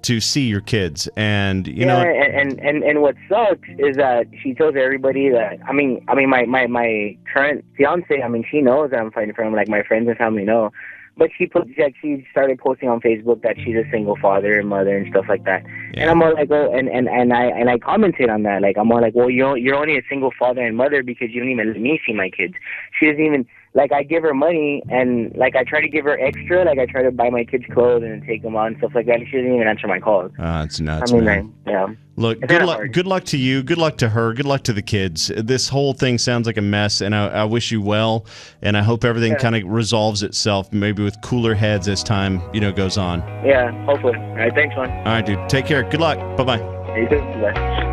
to see your kids, and you yeah, know. and what sucks is that she tells everybody that my current fiance, she knows that I'm fighting for him, like my friends and family know. But she started posting on Facebook that she's a single father and mother and stuff like that. Yeah. And I'm more like, oh, and I commented on that. Like, I'm more like, well, you're only a single father and mother because you don't even let me see my kids. She doesn't even, like, I give her money and, like, I try to give her extra. Like, I try to buy my kids clothes and take them on and stuff like that. She doesn't even answer my calls. It's nuts, man. Yeah. Look, good luck to you. Good luck to her. Good luck to the kids. This whole thing sounds like a mess, and I wish you well, and I hope everything kind of resolves itself, maybe with cooler heads as time, goes on. Yeah, hopefully. All right, thanks, man. All right, dude. Take care. Good luck. Bye-bye. You too. Bye.